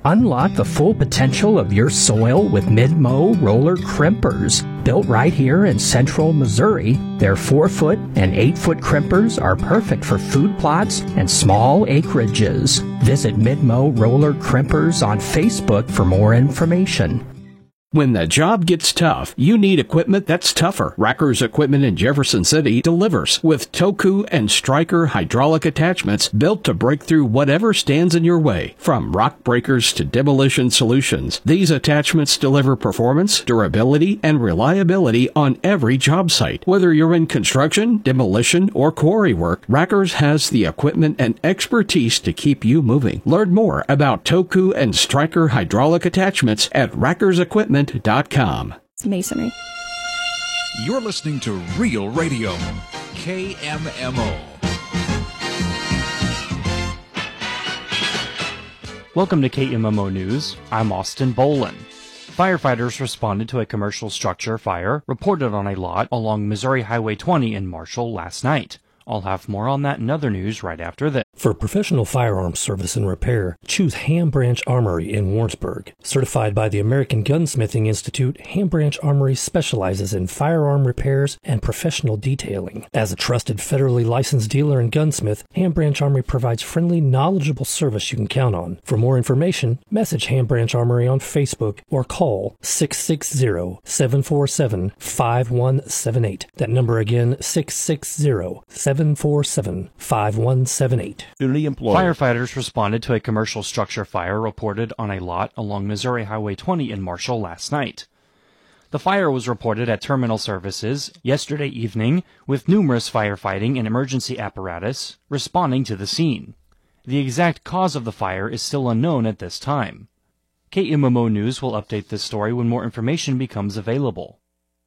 Unlock the full potential of your soil with Mid-Mow roller crimpers. Built right here in central Missouri, their 4-foot and 8-foot crimpers are perfect for food plots and small acreages. Visit Mid-Mow roller crimpers on Facebook for more information. When the job gets tough, you need equipment that's tougher. Racker's Equipment in Jefferson City delivers with Toku and Striker hydraulic attachments built to break through whatever stands in your way. From rock breakers to demolition solutions, these attachments deliver performance, durability, and reliability on every job site. Whether you're in construction, demolition, or quarry work, Racker's has the equipment and expertise to keep you moving. Learn more about Toku and Striker hydraulic attachments at rackersequipment.com. Masonry. You're listening to Real Radio, KMMO. Welcome to KMMO News. I'm Austin Bolin. Firefighters responded to a commercial structure fire reported on a lot along Missouri Highway 20 in Marshall last night. I'll have more on that and other news right after this. For professional firearms service and repair, choose Ham Branch Armory in Warrensburg. Certified by the American Gunsmithing Institute, Ham Branch Armory specializes in firearm repairs and professional detailing. As a trusted federally licensed dealer and gunsmith, Ham Branch Armory provides friendly, knowledgeable service you can count on. For more information, message Ham Branch Armory on Facebook or call 660-747-5178. That number again, 660-747-5178. Firefighters responded to a commercial structure fire reported on a lot along Missouri Highway 20 in Marshall last night. The fire was reported at Terminal Services yesterday evening, with numerous firefighting and emergency apparatus responding to the scene. The exact cause of the fire is still unknown at this time. KMMO News will update this story when more information becomes available.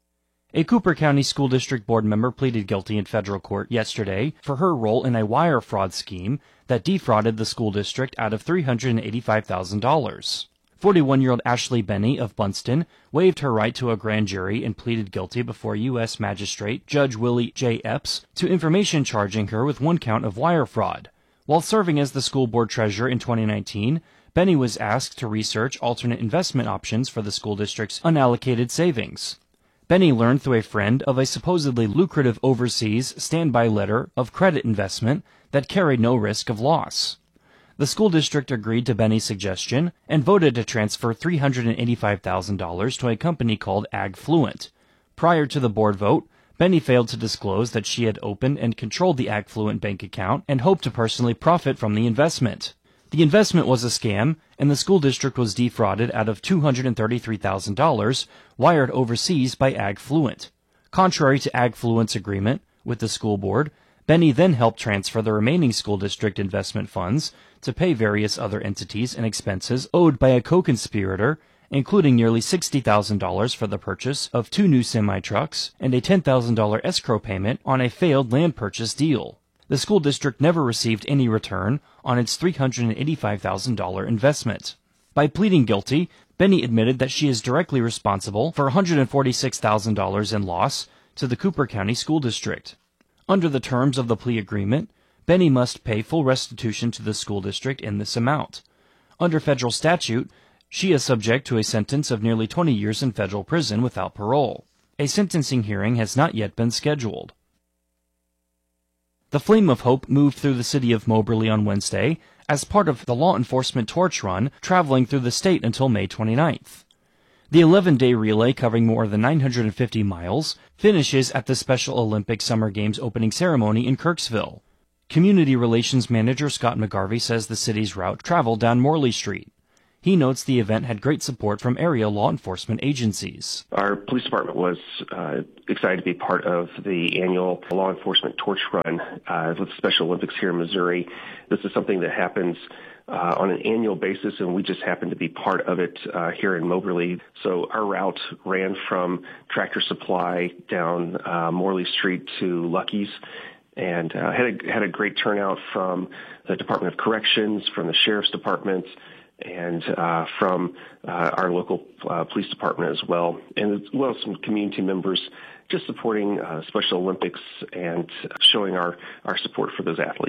A Cooper County School District Board member pleaded guilty in federal court yesterday for her role in a wire fraud scheme that defrauded the school district out of $385,000. 41-year-old Ashley Benny of Bunston waived her right to a grand jury and pleaded guilty before U.S. Magistrate Judge Willie J. Epps to information charging her with one count of wire fraud. While serving as the school board treasurer in 2019, Benny was asked to research alternate investment options for the school district's unallocated savings. Benny learned through a friend of a supposedly lucrative overseas standby letter of credit investment that carried no risk of loss. The school district agreed to Benny's suggestion and voted to transfer $385,000 to a company called AgFluent. Prior to the board vote, Benny failed to disclose that she had opened and controlled the AgFluent bank account and hoped to personally profit from the investment. The investment was a scam, and the school district was defrauded out of $233,000 wired overseas by AgFluent. Contrary to AgFluent's agreement with the school board, Benny then helped transfer the remaining school district investment funds to pay various other entities and expenses owed by a co-conspirator, including nearly $60,000 for the purchase of 2 new semi-trucks and a $10,000 escrow payment on a failed land purchase deal. The school district never received any return on its $385,000 investment. By pleading guilty, Benny admitted that she is directly responsible for $146,000 in loss to the Cooper County School District. Under the terms of the plea agreement, Benny must pay full restitution to the school district in this amount. Under federal statute, she is subject to a sentence of nearly 20 years in federal prison without parole. A sentencing hearing has not yet been scheduled. The Flame of Hope moved through the city of Moberly on Wednesday as part of the law enforcement torch run traveling through the state until May 29th. The 11-day relay, covering more than 950 miles, finishes at the Special Olympics Summer Games opening ceremony in Kirksville. Community Relations Manager Scott McGarvey says the city's route traveled down Morley Street. He notes the event had great support from area law enforcement agencies. Our police department was excited to be part of the annual law enforcement torch run with the Special Olympics here in Missouri. This is something that happens on an annual basis, and we just happened to be part of it here in Moberly. So our route ran from Tractor Supply down Morley Street to Lucky's, and had a great turnout from the Department of Corrections, from the Sheriff's Department, and from our local police department as well, and as well as some community members just supporting Special Olympics and showing our support for those athletes.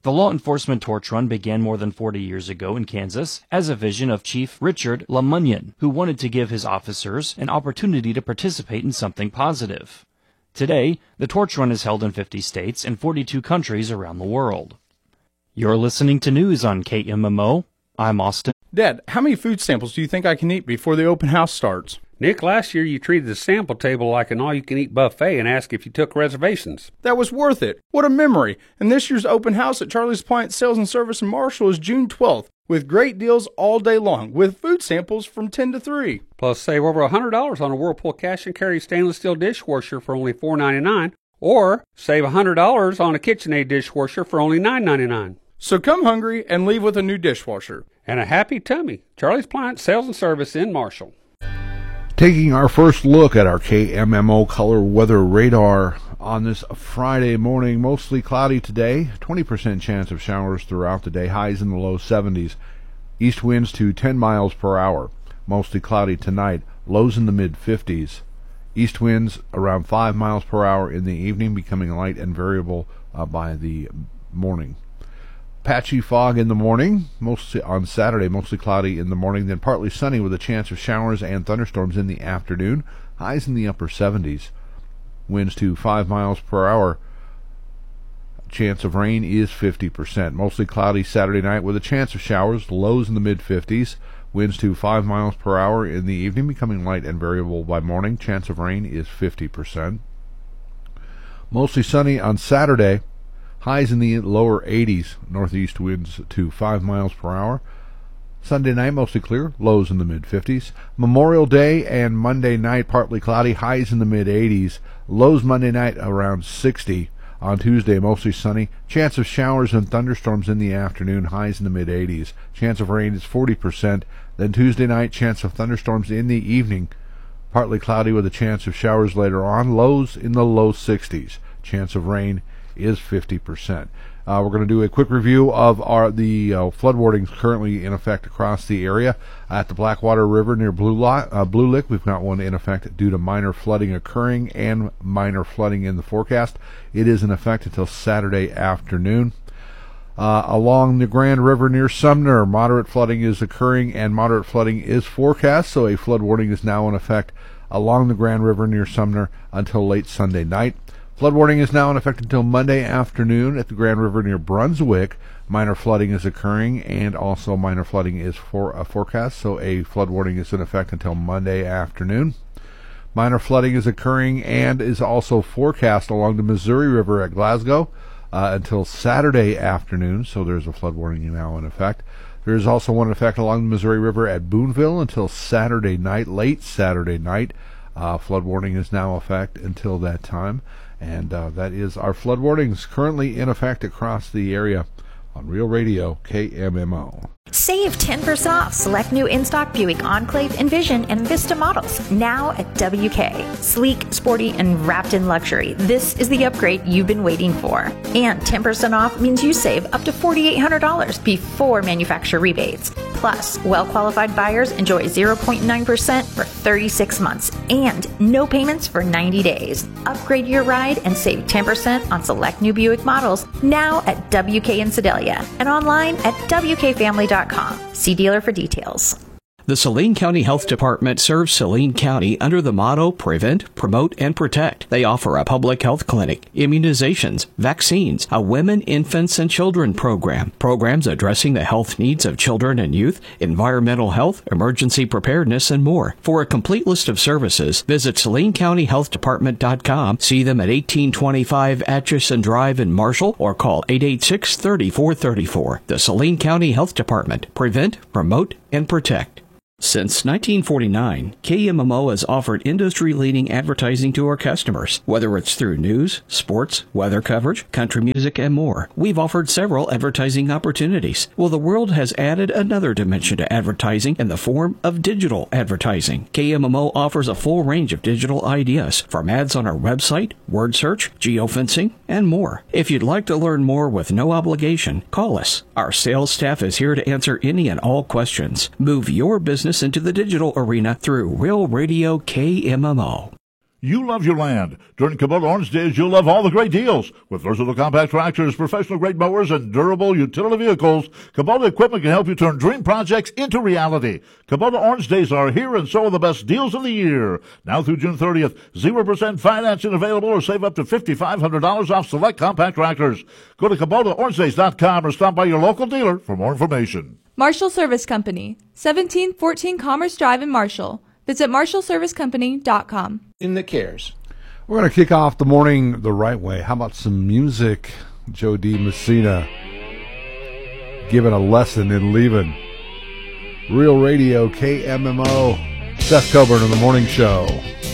The law enforcement torch run began more than 40 years ago in Kansas as a vision of Chief Richard LaMunyon, who wanted to give his officers an opportunity to participate in something positive. Today, the torch run is held in 50 states and 42 countries around the world. You're listening to news on KMMO. I'm Austin. Dad, how many food samples do you think I can eat before the open house starts? Nick, last year you treated the sample table like an all-you-can-eat buffet and asked if you took reservations. That was worth it. What a memory. And this year's open house at Charlie's Appliance Sales and Service in Marshall is June 12th, with great deals all day long, with food samples from 10 to 3. Plus, save over $100 on a Whirlpool cash and carry stainless steel dishwasher for only $4.99, or save $100 on a KitchenAid dishwasher for only $9.99. So come hungry and leave with a new dishwasher. And a happy tummy. Charlie's Appliance Sales and Service in Marshall. Taking our first look at our KMMO color weather radar on this Friday morning. Mostly cloudy today, 20% chance of showers throughout the day, highs in the low 70s. East winds to 10 miles per hour. Mostly cloudy tonight, lows in the mid-50s. East winds around 5 miles per hour in the evening, becoming light and variable by the morning. Patchy fog in the morning, mostly on Saturday, mostly cloudy in the morning, then partly sunny with a chance of showers and thunderstorms in the afternoon. Highs in the upper 70s. Winds to 5 miles per hour. Chance of rain is 50%. Mostly cloudy Saturday night with a chance of showers, lows in the mid-50s. Winds to 5 miles per hour in the evening, becoming light and variable by morning. Chance of rain is 50%. Mostly sunny on Saturday. Highs in the lower 80s, northeast winds to 5 miles per hour. Sunday night, mostly clear, lows in the mid-50s. Memorial Day and Monday night, partly cloudy, highs in the mid-80s. Lows Monday night around 60. On Tuesday, mostly sunny. Chance of showers and thunderstorms in the afternoon, highs in the mid-80s. Chance of rain is 40%. Then Tuesday night, chance of thunderstorms in the evening. Partly cloudy with a chance of showers later on, lows in the low 60s. Chance of rain is 50%. We're going to do a quick review of the flood warnings currently in effect across the area. At the Blackwater River near Blue Lick, we've got one in effect due to minor flooding occurring and minor flooding in the forecast. It is in effect until Saturday afternoon. Along the Grand River near Sumner, moderate flooding is occurring and moderate flooding is forecast, so a flood warning is now in effect along the Grand River near Sumner until late Sunday night. Flood warning is now in effect until Monday afternoon at the Grand River near Brunswick. Minor flooding is occurring and also minor flooding is forecast, so a flood warning is in effect until Monday afternoon. Minor flooding is occurring and is also forecast along the Missouri River at Glasgow until Saturday afternoon, so there's a flood warning now in effect. There is also one in effect along the Missouri River at Boonville until Saturday night, late Saturday night. Flood warning is now in effect until that time. And that is our flood warnings currently in effect across the area on Real Radio KMMO. Save 10% off select new in-stock Buick Enclave, Envision, and Vista models now at WK. Sleek, sporty, and wrapped in luxury. This is the upgrade you've been waiting for. And 10% off means you save up to $4,800 before manufacturer rebates. Plus, well-qualified buyers enjoy 0.9% for 36 months and no payments for 90 days. Upgrade your ride and save 10% on select new Buick models now at WK in Sedalia and online at WKFamily.com. See dealer for details. The Saline County Health Department serves Saline County under the motto Prevent, Promote, and Protect. They offer a public health clinic, immunizations, vaccines, a women, infants, and children program, programs addressing the health needs of children and youth, environmental health, emergency preparedness, and more. For a complete list of services, visit SalineCountyHealthDepartment.com, see them at 1825 Atchison Drive in Marshall, or call 886-3434. The Saline County Health Department. Prevent, Promote, and Protect. Since 1949, KMMO has offered industry-leading advertising to our customers, whether it's through news, sports, weather coverage, country music, and more. We've offered several advertising opportunities. Well, the world has added another dimension to advertising in the form of digital advertising. KMMO offers a full range of digital ideas, from ads on our website, word search, geofencing, and more. If you'd like to learn more with no obligation, call us. Our sales staff is here to answer any and all questions. Move your business into the digital arena through Real Radio KMMO. You love your land. During Kubota Orange Days, you'll love all the great deals. With versatile compact tractors, professional-grade mowers, and durable utility vehicles, Kubota equipment can help you turn dream projects into reality. Kubota Orange Days are here, and so are the best deals of the year. Now through June 30th, 0% financing available, or save up to $5,500 off select compact tractors. Go to KubotaOrangeDays.com or stop by your local dealer for more information. Marshall Service Company, 1714 Commerce Drive in Marshall. Visit MarshallServiceCompany.com. In the cares. We're going to kick off the morning the right way. How about some music? Joe D. Messina giving a lesson in leaving. Real Radio, KMMO. Seth Coburn on the morning show.